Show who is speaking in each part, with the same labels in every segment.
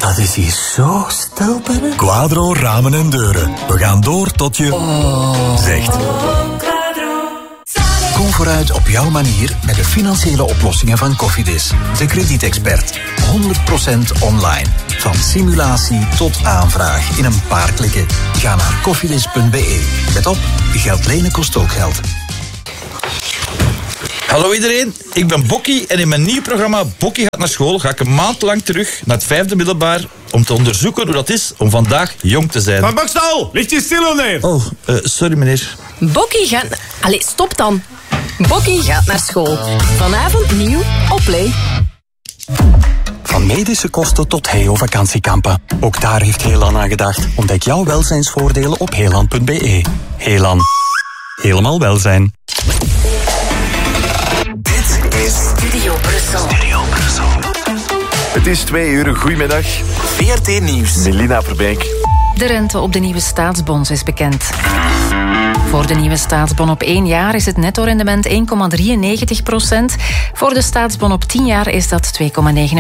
Speaker 1: Dat is hier zo stil binnen.
Speaker 2: Quadro Ramen en Deuren. We gaan door tot je zegt. Kom vooruit op jouw manier met de financiële oplossingen van Cofidis. De kredietexpert. 100% online. Van simulatie tot aanvraag in een paar klikken. Ga naar cofidis.be. Let op, geld lenen kost ook geld.
Speaker 3: Hallo iedereen, ik ben Bokkie en in mijn nieuw programma Bokkie gaat naar school ga ik een maand lang terug naar het 5e middelbaar om te onderzoeken hoe dat is om vandaag jong te zijn.
Speaker 4: Van Bokstal, ligt je stil neer?
Speaker 3: Oh, sorry meneer.
Speaker 5: Bokkie gaat... Allee, stop dan. Bokkie gaat naar school. Vanavond nieuw op Play.
Speaker 1: Van medische kosten tot Heo-vakantiekampen. Ook daar heeft Helan aan gedacht. Ontdek jouw welzijnsvoordelen op helan.be. Helan. Helemaal welzijn.
Speaker 2: Dit is
Speaker 5: Studio Brussel.
Speaker 6: Het is 2:00, goedemiddag.
Speaker 2: VRT Nieuws.
Speaker 6: Melina Verbeek.
Speaker 7: De rente op de nieuwe staatsbons is bekend. Voor de nieuwe staatsbon op 1 jaar is het netto-rendement 1,93%. Voor de staatsbon op 10 jaar is dat 2,59%.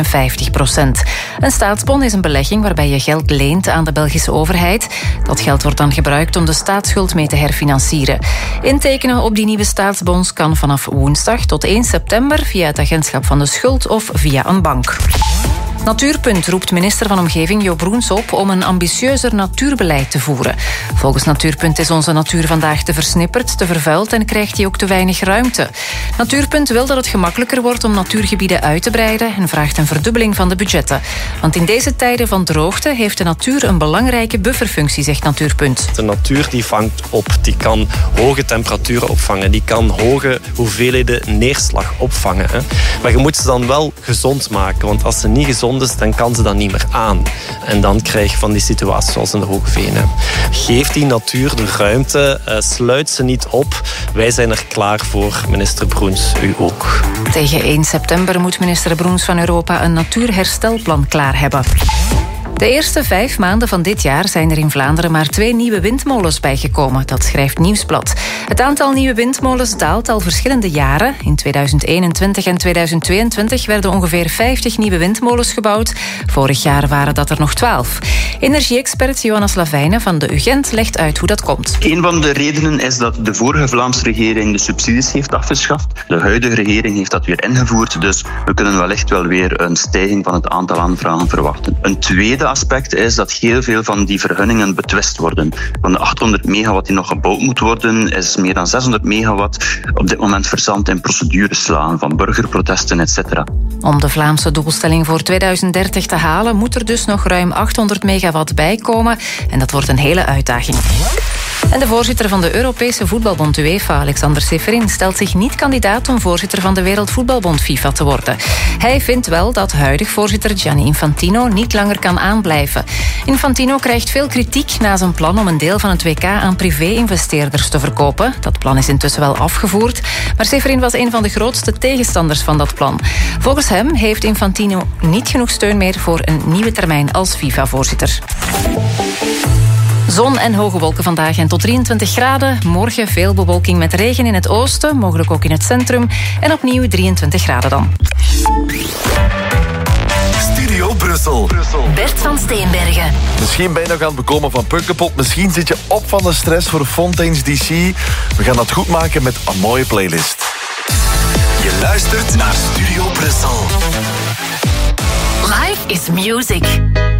Speaker 7: Een staatsbon is een belegging waarbij je geld leent aan de Belgische overheid. Dat geld wordt dan gebruikt om de staatsschuld mee te herfinancieren. Intekenen op die nieuwe staatsbons kan vanaf woensdag tot 1 september via het agentschap van de schuld of via een bank. Natuurpunt roept minister van Omgeving Jo Broens op om een ambitieuzer natuurbeleid te voeren. Volgens Natuurpunt is onze natuur vandaag te versnipperd, te vervuild en krijgt die ook te weinig ruimte. Natuurpunt wil dat het gemakkelijker wordt om natuurgebieden uit te breiden en vraagt een verdubbeling van de budgetten. Want in deze tijden van droogte heeft de natuur een belangrijke bufferfunctie, zegt Natuurpunt.
Speaker 8: De natuur die vangt op, die kan hoge temperaturen opvangen, die kan hoge hoeveelheden neerslag opvangen. Hè. Maar je moet ze dan wel gezond maken, want als ze niet gezond is, dan kan ze dat niet meer aan. En dan krijg je van die situaties zoals in de Hoge Venen. Geef die natuur de ruimte, sluit ze niet op. Wij zijn er klaar voor, minister Broens, u ook.
Speaker 7: Tegen 1 september moet minister Broens van Europa een natuurherstelplan klaar hebben. De eerste 5 maanden van dit jaar zijn er in Vlaanderen maar 2 nieuwe windmolens bijgekomen. Dat schrijft Nieuwsblad. Het aantal nieuwe windmolens daalt al verschillende jaren. In 2021 en 2022 werden ongeveer 50 nieuwe windmolens gebouwd. Vorig jaar waren dat er nog 12. Energie-expert Johannes Lavijnen van de UGent legt uit hoe dat komt.
Speaker 9: Een van de redenen is dat de vorige Vlaamse regering de subsidies heeft afgeschaft. De huidige regering heeft dat weer ingevoerd. Dus we kunnen wellicht wel weer een stijging van het aantal aanvragen verwachten. Een tweede aspect is dat heel veel van die vergunningen betwist worden. Van de 800 megawatt die nog gebouwd moet worden, is meer dan 600 megawatt op dit moment verzand in procedureslagen van burgerprotesten, etc.
Speaker 7: Om de Vlaamse doelstelling voor 2030 te halen, moet er dus nog ruim 800 megawatt bijkomen. En dat wordt een hele uitdaging. En de voorzitter van de Europese voetbalbond UEFA, Alexander Seferin, stelt zich niet kandidaat om voorzitter van de Wereldvoetbalbond FIFA te worden. Hij vindt wel dat huidig voorzitter Gianni Infantino niet langer kan aanblijven. Infantino krijgt veel kritiek na zijn plan om een deel van het WK aan privé-investeerders te verkopen. Dat plan is intussen wel afgevoerd, maar Seferin was een van de grootste tegenstanders van dat plan. Volgens hem heeft Infantino niet genoeg steun meer voor een nieuwe termijn als FIFA-voorzitter. Zon en hoge wolken vandaag en tot 23 graden. Morgen veel bewolking met regen in het oosten, mogelijk ook in het centrum. En opnieuw 23 graden dan.
Speaker 2: Studio Brussel.
Speaker 5: Bert van Steenbergen.
Speaker 6: Misschien ben je nog aan het bekomen van Pukkelpop. Misschien zit je op van de stress voor Fontaine's DC. We gaan dat goed maken met een mooie playlist.
Speaker 2: Je luistert naar Studio Brussel.
Speaker 5: Life is music.